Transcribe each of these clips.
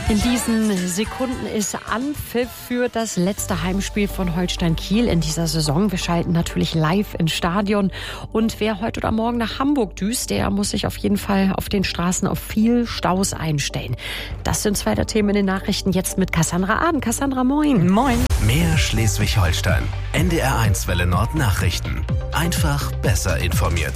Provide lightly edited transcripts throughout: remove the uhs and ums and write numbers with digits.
In diesen Sekunden ist Anpfiff für das letzte Heimspiel von Holstein Kiel in dieser Saison. Wir schalten natürlich live ins Stadion. Und wer heute oder morgen nach Hamburg düst, der muss sich auf jeden Fall auf den Straßen auf viel Staus einstellen. Das sind zwei der Themen in den Nachrichten. Jetzt mit Cassandra Ahn. Cassandra, moin. Moin. Mehr Schleswig-Holstein. NDR1 Welle Nord Nachrichten. Einfach besser informiert.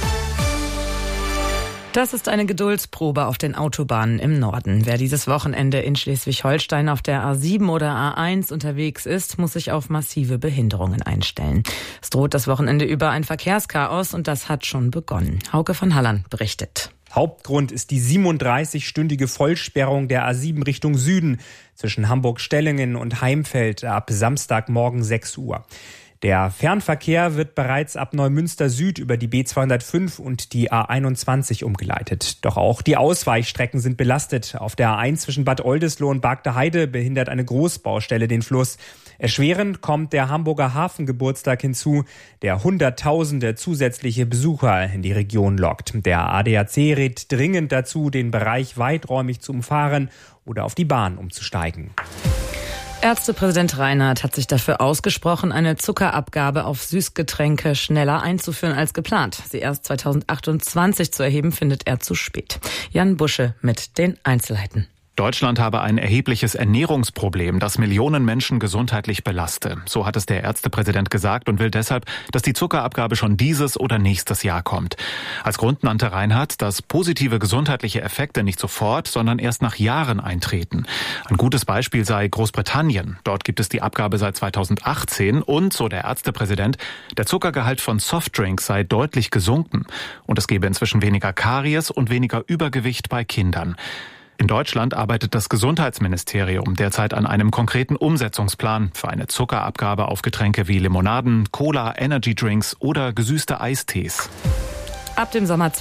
Das ist eine Geduldsprobe auf den Autobahnen im Norden. Wer dieses Wochenende in Schleswig-Holstein auf der A7 oder A1 unterwegs ist, muss sich auf massive Behinderungen einstellen. Es droht das Wochenende über ein Verkehrschaos und das hat schon begonnen. Hauke von Halland berichtet. Hauptgrund ist die 37-stündige Vollsperrung der A7 Richtung Süden zwischen Hamburg-Stellingen und Heimfeld ab Samstagmorgen 6 Uhr. Der Fernverkehr wird bereits ab Neumünster Süd über die B205 und die A21 umgeleitet. Doch auch die Ausweichstrecken sind belastet. Auf der A1 zwischen Bad Oldesloe und Bargteheide behindert eine Großbaustelle den Fluss. Erschwerend kommt der Hamburger Hafengeburtstag hinzu, der Hunderttausende zusätzliche Besucher in die Region lockt. Der ADAC rät dringend dazu, den Bereich weiträumig zu umfahren oder auf die Bahn umzusteigen. Ärztepräsident Reinhardt hat sich dafür ausgesprochen, eine Zuckerabgabe auf Süßgetränke schneller einzuführen als geplant. Sie erst 2028 zu erheben, findet er zu spät. Jan Busche mit den Einzelheiten. Deutschland habe ein erhebliches Ernährungsproblem, das Millionen Menschen gesundheitlich belaste. So hat es der Ärztepräsident gesagt und will deshalb, dass die Zuckerabgabe schon dieses oder nächstes Jahr kommt. Als Grund nannte Reinhardt, dass positive gesundheitliche Effekte nicht sofort, sondern erst nach Jahren eintreten. Ein gutes Beispiel sei Großbritannien. Dort gibt es die Abgabe seit 2018 und, so der Ärztepräsident, der Zuckergehalt von Softdrinks sei deutlich gesunken. Und es gebe inzwischen weniger Karies und weniger Übergewicht bei Kindern. In Deutschland arbeitet das Gesundheitsministerium derzeit an einem konkreten Umsetzungsplan für eine Zuckerabgabe auf Getränke wie Limonaden, Cola, Energydrinks oder gesüßte Eistees. Ab dem Sommer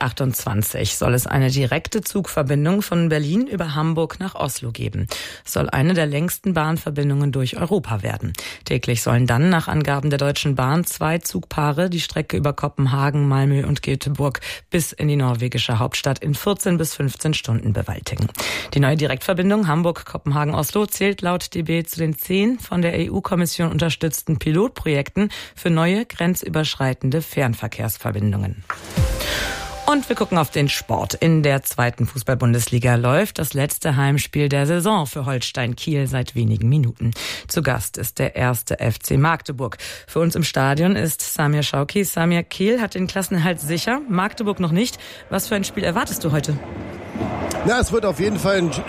2028 soll es eine direkte Zugverbindung von Berlin über Hamburg nach Oslo geben. Es soll eine der längsten Bahnverbindungen durch Europa werden. Täglich sollen dann nach Angaben der Deutschen Bahn 2 Zugpaare die Strecke über Kopenhagen, Malmö und Göteborg bis in die norwegische Hauptstadt in 14 bis 15 Stunden bewältigen. Die neue Direktverbindung Hamburg-Kopenhagen-Oslo zählt laut DB zu den 10 von der EU-Kommission unterstützten Pilotprojekten für neue grenzüberschreitende Fernverkehrsverbindungen. Und wir gucken auf den Sport. In der 2. Fußball-Bundesliga läuft das letzte Heimspiel der Saison für Holstein Kiel seit wenigen Minuten. Zu Gast ist der 1. FC Magdeburg. Für uns im Stadion ist Samir Schauki. Samir, Kiel hat den Klassenerhalt sicher, Magdeburg noch nicht. Was für ein Spiel erwartest du heute? Na, es wird auf jeden Fall ein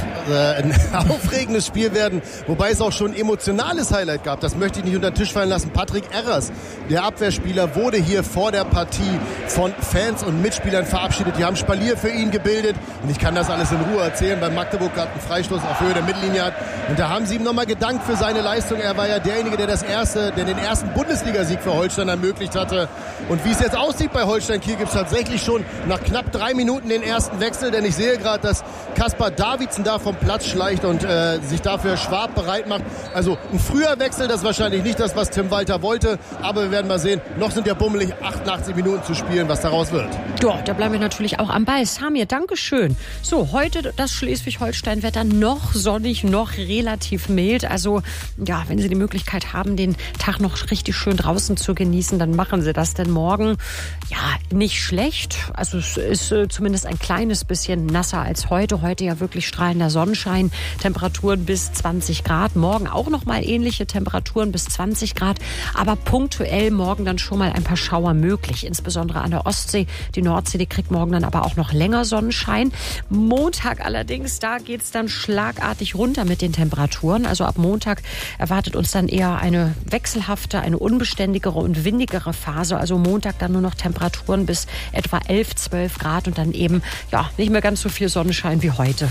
aufregendes Spiel werden, wobei es auch schon ein emotionales Highlight gab. Das möchte ich nicht unter den Tisch fallen lassen. Patrick Erras, der Abwehrspieler, wurde hier vor der Partie von Fans und Mitspielern verabschiedet. Die haben Spalier für ihn gebildet und ich kann das alles in Ruhe erzählen, weil Magdeburg gerade einen Freistoß auf Höhe der Mittellinie hat. Und da haben sie ihm nochmal gedankt für seine Leistung. Er war ja derjenige, der den ersten Bundesligasieg für Holstein ermöglicht hatte. Und wie es jetzt aussieht bei Holstein Kiel, gibt es tatsächlich schon nach knapp 3 Minuten den ersten Wechsel, denn ich sehe gerade, dass Kaspar Davidsen da vom Platz schleicht und sich dafür Schwab bereit macht. Also ein früher Wechsel, das ist wahrscheinlich nicht das, was Tim Walter wollte, aber wir werden mal sehen, noch sind ja bummelig 88 Minuten zu spielen, was daraus wird. Ja, da bleiben wir natürlich auch am Ball. Samir, Dankeschön. So, heute das Schleswig-Holstein-Wetter noch sonnig, noch relativ mild. Also, ja, wenn Sie die Möglichkeit haben, den Tag noch richtig schön draußen zu genießen, dann machen Sie das. Denn morgen, ja, nicht schlecht. Also, es ist zumindest ein kleines bisschen nasser als heute. Heute ja wirklich strahlender Sonnenschein. Temperaturen bis 20 Grad. Morgen auch noch mal ähnliche Temperaturen bis 20 Grad. Aber punktuell morgen dann schon mal ein paar Schauer möglich. Insbesondere an der Ostsee. Die Nordsee, die kriegt morgen dann aber auch noch länger Sonnenschein. Montag allerdings, da geht's dann schlagartig runter mit den Temperaturen. Also ab Montag erwartet uns dann eher eine wechselhafte, eine unbeständigere und windigere Phase. Also Montag dann nur noch Temperaturen bis etwa 11, 12 Grad und dann eben, ja, nicht mehr ganz so viel Sonnenschein wie heute.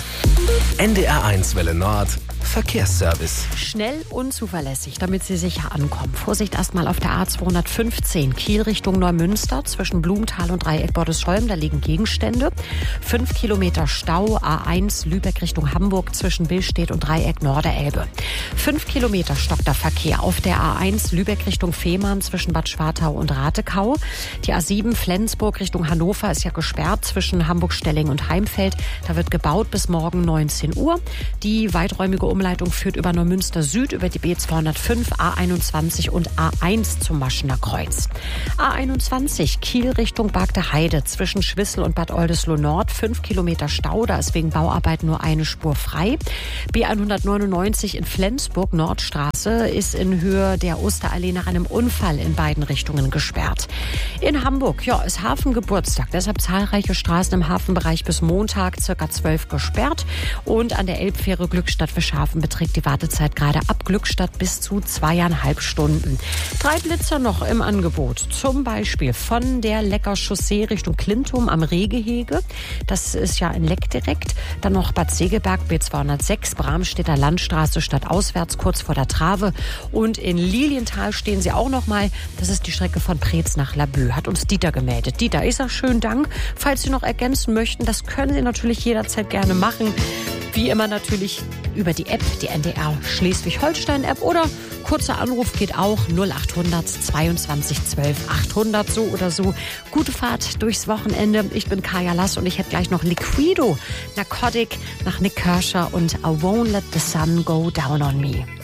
NDR1 Welle Nord Verkehrsservice. Schnell und zuverlässig, damit Sie sicher ankommen. Vorsicht erstmal auf der A215 Kiel Richtung Neumünster zwischen Blumenthal und Dreieck Bordesholm. Da liegen Gegenstände. 5 Kilometer Stau. A1 Lübeck Richtung Hamburg zwischen Billstedt und Dreieck Norderelbe. 5 Kilometer stockter Verkehr auf der A1 Lübeck Richtung Fehmarn zwischen Bad Schwartau und Ratekau. Die A7 Flensburg Richtung Hannover ist ja gesperrt zwischen Hamburg-Stelling und Heimfeld. Da wird gebaut bis morgen 19 10 Uhr. Die weiträumige Umleitung führt über Neumünster Süd, über die B205, A21 und A1 zum Maschener Kreuz. A21 Kiel Richtung Bargte Heide zwischen Schwissel und Bad Oldesloe Nord 5 Kilometer Stau, da ist wegen Bauarbeit nur eine Spur frei. B199 in Flensburg Nordstraße ist in Höhe der Osterallee nach einem Unfall in beiden Richtungen gesperrt. In Hamburg, ist Hafengeburtstag, deshalb zahlreiche Straßen im Hafenbereich bis Montag ca. 12 gesperrt und an der Elbfähre Glückstadt-Fischhafen beträgt die Wartezeit gerade ab Glückstadt bis zu 2,5 Stunden. 3 Blitzer noch im Angebot, zum Beispiel von der Lecker Chaussee Richtung Klintum am Rehgehege, das ist ja in Leck direkt, dann noch Bad Segeberg B206 Bramstedter Landstraße stadtauswärts kurz vor der Trave und in Lilienthal stehen sie auch noch mal, das ist die Strecke von Preetz nach Laboe, hat uns Dieter gemeldet. Dieter, ich sage schönen Dank. Falls Sie noch ergänzen möchten, das können Sie natürlich jederzeit gerne machen. Wie immer natürlich über die App, die NDR Schleswig-Holstein-App oder kurzer Anruf geht auch 0800 22 12 800, so oder so. Gute Fahrt durchs Wochenende. Ich bin Kaya Lass und ich hätte gleich noch Liquido, Narcotic nach Nick Kershaw und I Won't Let the Sun Go Down on Me.